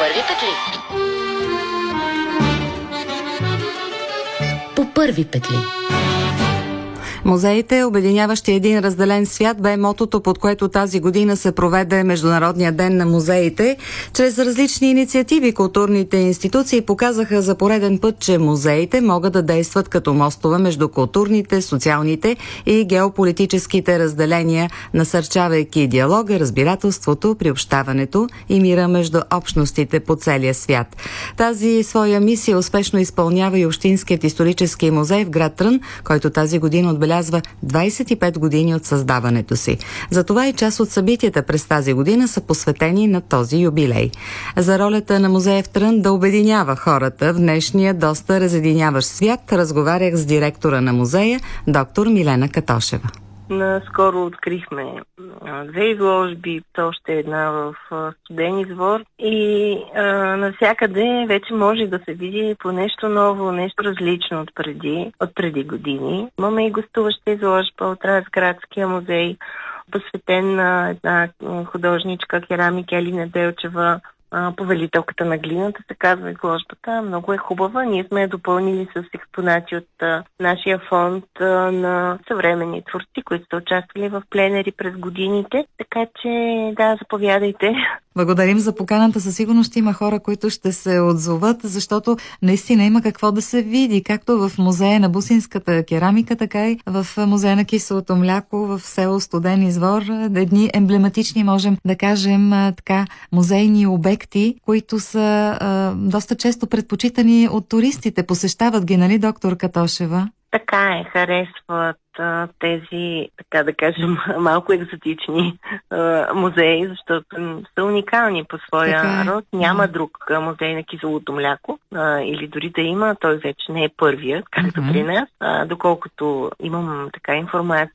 първи петли. По първи петли. Музеите, обединяващи един разделен свят, бе мотото, под което тази година се проведе Международния ден на музеите. Чрез различни инициативи културните институции показаха за пореден път, че музеите могат да действат като мостове между културните, социалните и геополитическите разделения, насърчавайки диалога, разбирателството, приобщаването и мира между общностите по целия свят. Тази своя мисия успешно изпълнява и Общинският исторически музей в град Трън, който тази година отбелязва 25 години от създаването си. Затова и част от събитията през тази година са посветени на този юбилей. За ролята на музея в Трън да обединява хората в днешния доста разединяващ свят, разговарях с директора на музея, доктор Милена Катошева. Наскоро открихме две изложби, още една в Студен извор и навсякъде вече може да се види по нещо ново, нещо различно от преди години. Имаме и гостуваща изложба от Разградския музей, посветен на една художничка, керамик Елина Делчева, Повелителката на глината се казва изложбата. Много е хубава. Ние сме я допълнили с експонати от нашия фонд на съвременни творци, които са участвали в пленери през годините. Така че, да, заповядайте. Благодарим за поканата. Със сигурност ще има хора, които ще се отзоват, защото наистина има какво да се види, както в музея на бусинската керамика, така и в музея на киселото мляко в село Студен извор. Едни емблематични, можем да кажем, така, музейни обекти, които са доста често предпочитани от туристите. Посещават ги, нали, доктор Катошева? Така е, харесват тези, така да кажем, малко екзотични музеи, защото са уникални по своя род. Няма друг музей на киселото мляко, или дори да има, той вече не е първият, както при нас. Доколкото имам така информация